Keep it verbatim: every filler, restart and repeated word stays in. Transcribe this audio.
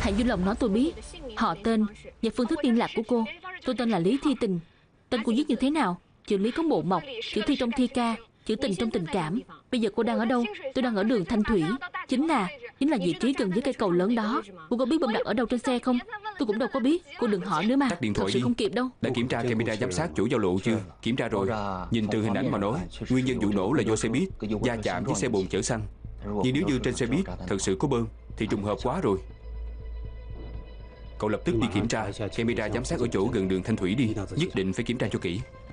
Hạ Duy Long nói tôi biết họ tên và phương thức liên lạc của cô. Tôi tên là Lý Thi Tình. Tên cô viết như thế nào? Chữ Lý có bộ mộc, chữ Thi trong thi ca, chữ Tình trong tình cảm. Bây giờ cô đang ở đâu? Tôi đang ở đường Thanh Thủy. Chính là Chính là vị trí gần với cây cầu lớn đó. Cô có biết bom đặt ở đâu trên xe không? Tôi cũng đâu có biết. Cô đừng hỏi nữa mà. Tắt điện thoại Thật sự đi. không kịp đâu. Đã kiểm tra camera giám sát chủ giao lộ chưa? Kiểm tra rồi. Nhìn từ hình ảnh mà nói, nguyên nhân vụ nổ là do xe buýt va chạm với xe bồn chở xăng. Nhưng nếu như trên xe buýt thật sự có bom thì trùng hợp quá rồi. Cậu lập tức đi kiểm tra camera giám sát ở chỗ gần đường Thanh Thủy đi. Nhất định phải kiểm tra cho kỹ.